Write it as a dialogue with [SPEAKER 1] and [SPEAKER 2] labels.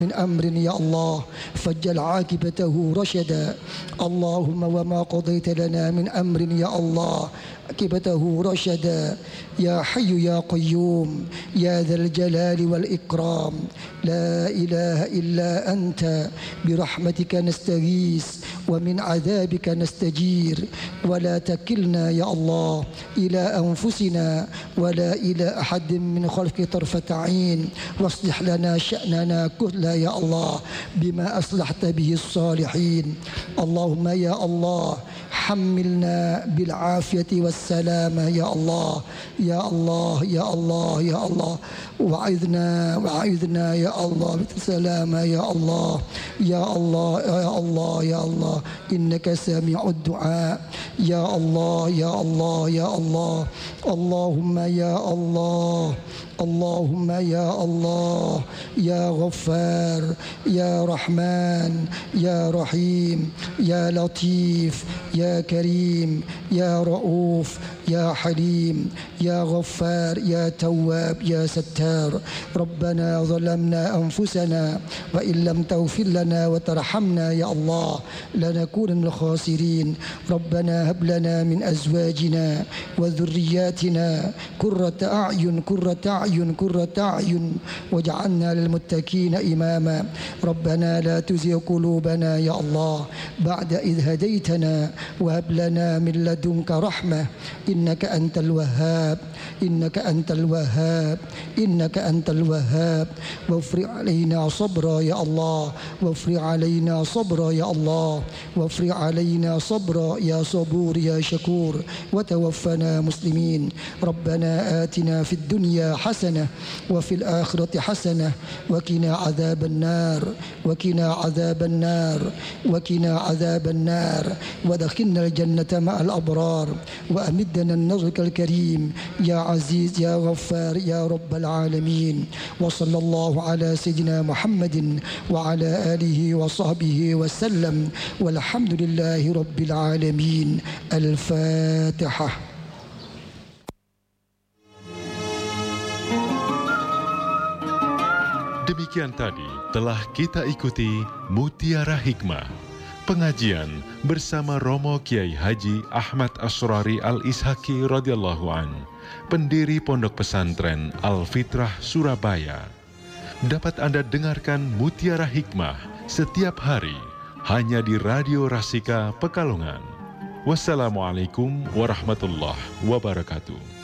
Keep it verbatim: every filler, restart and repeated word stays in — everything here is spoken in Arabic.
[SPEAKER 1] من أمر يا الله فاجعل عاقبته رشدا. اللهم وما قضيت لنا من أمر يا الله عاقبته رشدا. يا حي يا قيوم يا ذا الجلال والإكرام، لا إله إلا أنت، برحمتك نستغيث ومن عذابك نستجير. ولا تكلنا يا الله إلى أنفسنا ولا إلى أحد من خلقك طرفة عين، واصلح لنا شأننا كله يا الله بما أصلحت به الصالحين. اللهم يا الله حملنا بالعافية والسلامة يا الله يا الله يا الله يا الله، وعذنا وعذنا يا الله بالسلامة يا الله يا الله يا الله يا الله، إنك سميع الدعاء يا الله يا الله يا الله. اللهم يا الله اللهم يا الله يا غفار يا رحمن يا رحيم يا لطيف يا كريم يا رؤوف يا حليم يا غفار يا تواب يا ستار. ربنا ظلمنا أنفسنا وإن لم تغفر لنا وترحمنا يا الله لنكون من الخاسرين. ربنا هب لنا من أزواجنا وذرياتنا قرة أعين قرة أعين قرة أعين واجعلنا للمتقين إماما. ربنا لا تزغ قلوبنا يا الله بعد إذ هديتنا وهب لنا من لدنك رحمة إنك أنت الوهاب إنك أنت الوهاب إنك أنت الوهاب. وافرغ علينا صبرا يا الله وافرغ علينا صبرا يا الله وافرغ علينا صبرا يا صبور يا شكور، وتوفنا مسلمين. ربنا آتنا في الدنيا حسنة وفي الآخرة حسنة وقنا عذاب النار وقنا عذاب النار وقنا عذاب النار، ودخلنا الجنة مع الأبرار، وأمدنا النصرك الكريم يا عزيز يا غفار يا رب العالمين. وصلى الله على سيدنا محمد وعلى آله وصحبه وسلم، والحمد لله رب العالمين. الفاتحة.
[SPEAKER 2] Demikian tadi telah kita ikuti Mutiara Hikmah, pengajian bersama Romo Kiai Haji Ahmad Asrari Al-Ishaki radhiyallahu an, pendiri Pondok Pesantren Al-Fitrah Surabaya. Dapat Anda dengarkan Mutiara Hikmah setiap hari hanya di Radio Rasika Pekalongan. Wassalamualaikum warahmatullahi wabarakatuh.